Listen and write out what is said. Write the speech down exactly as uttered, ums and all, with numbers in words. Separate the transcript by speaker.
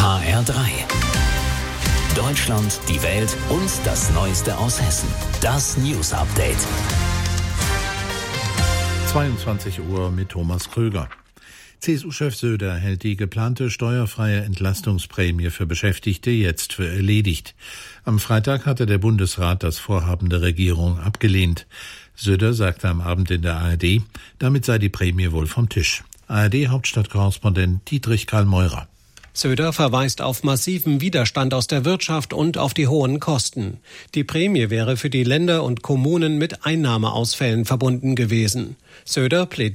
Speaker 1: H R drei. Deutschland, die Welt und das Neueste aus Hessen. Das News Update.
Speaker 2: zweiundzwanzig Uhr mit Thomas Kröger. C S U-Chef Söder hält die geplante steuerfreie Entlastungsprämie für Beschäftigte jetzt für erledigt. Am Freitag hatte der Bundesrat das Vorhaben der Regierung abgelehnt. Söder sagte am Abend in der A R D, damit sei die Prämie wohl vom Tisch. A R D-Hauptstadtkorrespondent Dietrich Karl-Meurer.
Speaker 3: Söder verweist auf massiven Widerstand aus der Wirtschaft und auf die hohen Kosten. Die Prämie wäre für die Länder und Kommunen mit Einnahmeausfällen verbunden gewesen. Söder plädiert